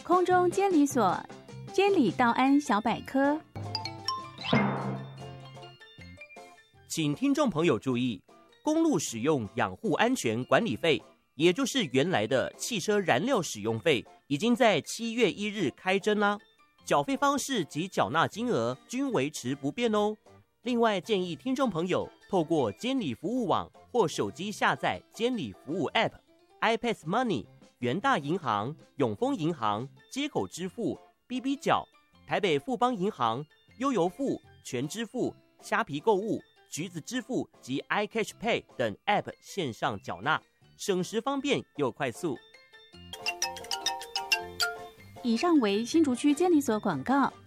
空中监理所监理道安小百科。 请听众朋友注意，公路使用养护安全管理费，也就是原来的汽车燃料使用费，已经在7月1日开征啦。缴费方式及缴纳金额均维持不变哦。另外，建议听众朋友透过监理服务网或手机下载监理服务 App、iPass Money、元大银行、永丰银行、街口支付、BB 缴、台北富邦银行、悠游付、全支付、虾皮购物、橘子支付及 iCash Pay 等 App 线上缴纳，省时方便又快速。 以上为新竹区监理所广告。